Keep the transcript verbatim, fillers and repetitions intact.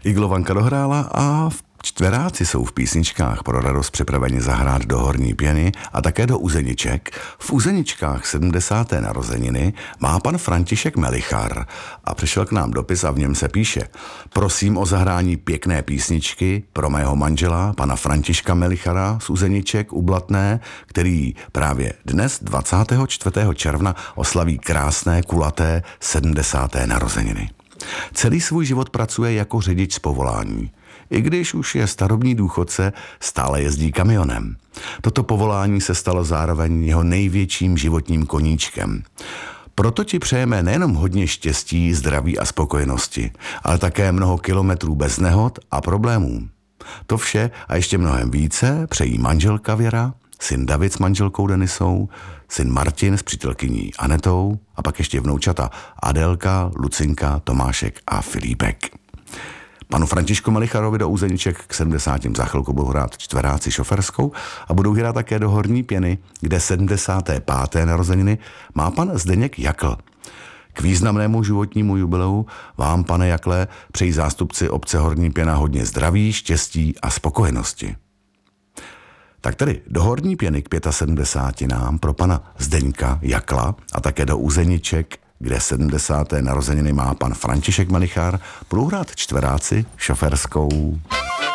Iglovanka dohrála a v čtveráci jsou v písničkách pro radost připraveni zahrát do Horní Pěny a také do Uzeniček. V Uzeničkách sedmdesáté narozeniny má pan František Melichar a přišel k nám dopis a v něm se píše: prosím o zahrání pěkné písničky pro mého manžela, pana Františka Melichara z Uzeniček u Blatné, který právě dnes dvacátého čtvrtého června oslaví krásné, kulaté sedmdesáté narozeniny. Celý svůj život pracuje jako řidič z povolání. I když už je starobní důchodce, stále jezdí kamionem. Toto povolání se stalo zároveň jeho největším životním koníčkem. Proto ti přejeme nejenom hodně štěstí, zdraví a spokojenosti, ale také mnoho kilometrů bez nehod a problémů. To vše a ještě mnohem více přejí manželka Věra, syn David s manželkou Denisou, syn Martin s přítelkyní Anetou a pak ještě vnoučata Adélka, Lucinka, Tomášek a Filipek. Panu Františku Melicharovi do Uzeniček k sedmdesátým za chvilku budou hrát čtveráci Šoferskou a budou hrát také do Horní Pěny, kde sedmdesáté páté narozeniny má pan Zdeněk Jakl. K významnému životnímu jubileu vám, pane Jakle, přejí zástupci obce Horní Pěna hodně zdraví, štěstí a spokojenosti. Tak tedy do Horní Pěny k sedmdesáti pěti nám pro pana Zdeňka Jakla a také do Uzeniček, kde sedmdesáté narozeniny má pan František Melichar, budou hrát čtveráci Šoferskou.